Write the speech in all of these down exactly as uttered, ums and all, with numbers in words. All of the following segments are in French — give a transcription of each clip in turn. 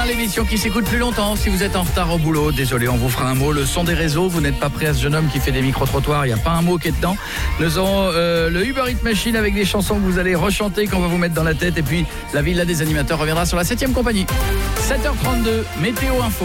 l'émission qui s'écoute plus longtemps. Si vous êtes en retard au boulot, désolé, on vous fera un mot. Le son des réseaux, vous n'êtes pas prêt à ce jeune homme qui fait des micro-trottoirs, il n'y a pas un mot qui est dedans. Nous aurons euh, le Uber Eats Machine avec des chansons que vous allez rechanter, qu'on va vous mettre dans la tête. Et puis, la Villa des animateurs reviendra sur la septième compagnie. sept heures trente-deux, Météo Info.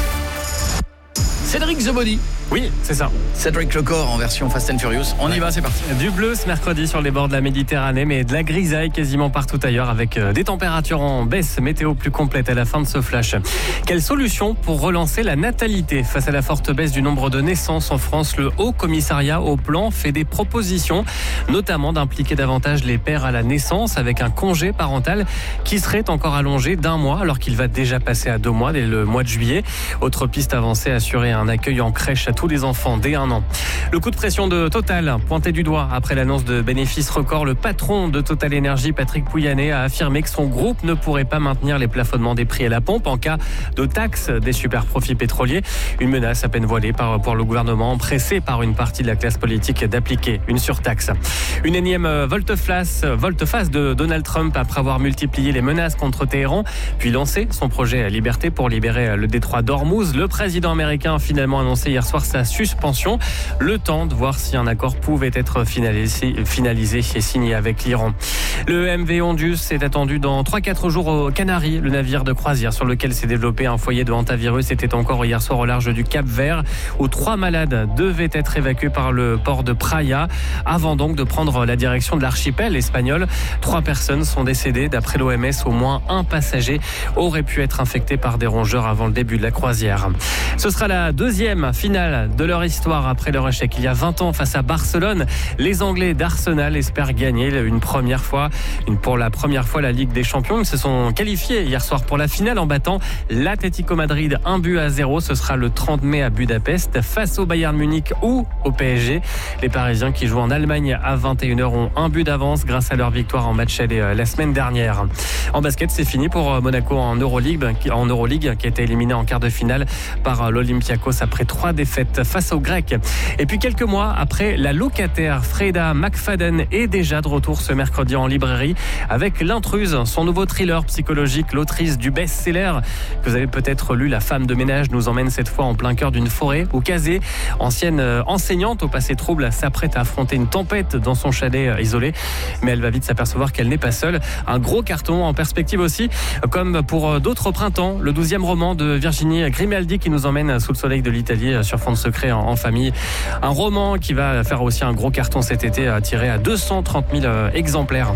Cédric The Body. Oui, c'est ça. Cédric Lecor en version Fast and Furious. On y va, c'est parti. Du bleu ce mercredi sur les bords de la Méditerranée, mais de la grisaille quasiment partout ailleurs avec des températures en baisse. Météo plus complète à la fin de ce flash. Quelle solution pour relancer la natalité face à la forte baisse du nombre de naissances en France? Le Haut Commissariat au Plan fait des propositions, notamment d'impliquer davantage les pères à la naissance avec un congé parental qui serait encore allongé d'un mois alors qu'il va déjà passer à deux mois dès le mois de juillet. Autre piste avancée, assurer un accueil en crèche à tous les enfants dès un an. Le coup de pression de Total, pointé du doigt après l'annonce de bénéfices records, le patron de Total Énergie, Patrick Pouyanné, a affirmé que son groupe ne pourrait pas maintenir les plafonnements des prix à la pompe en cas de taxe des super profits pétroliers. Une menace à peine voilée par, par le gouvernement, pressé par une partie de la classe politique d'appliquer une surtaxe. Une énième volte-face, volte-face de Donald Trump après avoir multiplié les menaces contre Téhéran, puis lancé son projet à liberté pour libérer le détroit d'Ormuz. Le président américain a finalement annoncé hier soir sa suspension, le temps de voir si un accord pouvait être finalisé, finalisé et signé avec l'Iran. Le M V Ondus est attendu dans trois à quatre jours aux Canaries. Le navire de croisière sur lequel s'est développé un foyer de hantavirus était encore hier soir au large du Cap-Vert, où trois malades devaient être évacués par le port de Praia avant donc de prendre la direction de l'archipel espagnol. Trois personnes sont décédées. D'après l'O M S, au moins un passager aurait pu être infecté par des rongeurs avant le début de la croisière. Ce sera la deuxième finale de leur histoire après leur échec il y a vingt ans face à Barcelone. Les Anglais d'Arsenal espèrent gagner une première fois, une, pour la première fois la Ligue des Champions. Ils se sont qualifiés hier soir pour la finale en battant l'Atlético Madrid un but à zéro. Ce sera le trente mai à Budapest face au Bayern Munich ou au P S G. Les Parisiens qui jouent en Allemagne à vingt et une heures ont un but d'avance grâce à leur victoire en match aller la semaine dernière. En basket, c'est fini pour Monaco en Euroleague, en Euroleague qui a été éliminé en quart de finale par l'Olympiakos après trois défaites face aux Grecs. Et puis quelques mois après, la locataire Freda McFadden est déjà de retour ce mercredi en librairie avec L'Intruse, son nouveau thriller psychologique. L'autrice du best-seller que vous avez peut-être lu, La femme de ménage, nous emmène cette fois en plein cœur d'une forêt où Kazé, ancienne enseignante au passé trouble, s'apprête à affronter une tempête dans son chalet isolé. Mais elle va vite s'apercevoir qu'elle n'est pas seule. Un gros carton en perspective aussi, comme pour d'autres printemps, le douzième roman de Virginie Grimaldi qui nous emmène sous le soleil de l'Italie sur fond de secret en, en famille. Un roman qui va faire aussi un gros carton cet été, tiré à deux cent trente mille exemplaires.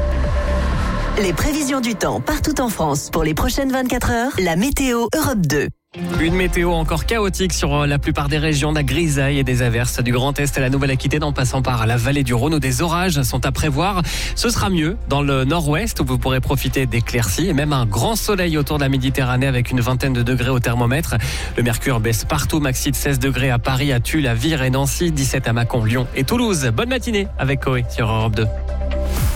Les prévisions du temps partout en France pour les prochaines vingt-quatre heures, la météo Europe deux. Une météo encore chaotique sur la plupart des régions, de la grisaille et des averses du Grand Est à la Nouvelle-Aquitaine en passant par la vallée du Rhône où des orages sont à prévoir. Ce sera mieux dans le nord-ouest où vous pourrez profiter d'éclaircies et même un grand soleil autour de la Méditerranée avec une vingtaine de degrés au thermomètre. Le mercure baisse partout, maxi de seize degrés à Paris, à Tulle, à Vire et Nancy, dix-sept à Mâcon, Lyon et Toulouse. Bonne matinée avec Coé sur Europe deux.